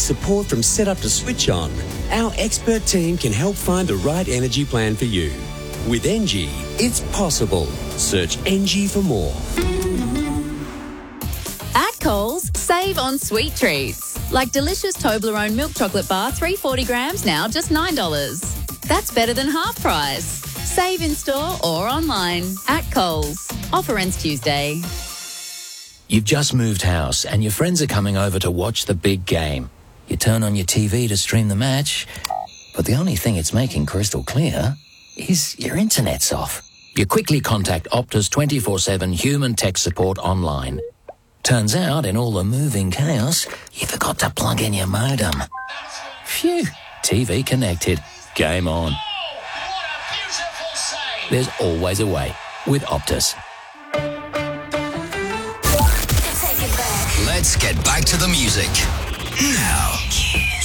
support from setup to switch on, our expert team can help find the right energy plan for you. With Engie, it's possible. Search Engie for more. At Coles, save on sweet treats. Like delicious Toblerone milk chocolate bar, 340 grams, now just $9. That's better than half price. Save in store or online. At Coles. Offer ends Tuesday. You've just moved house and your friends are coming over to watch the big game. You turn on your TV to stream the match, but the only thing it's making crystal clear is your internet's off. You quickly contact Optus 24/7 human tech support online. Turns out, in all the moving chaos, you forgot to plug in your modem. Phew, TV connected. Game on. There's always a way with Optus. Let's get back to the music. Now.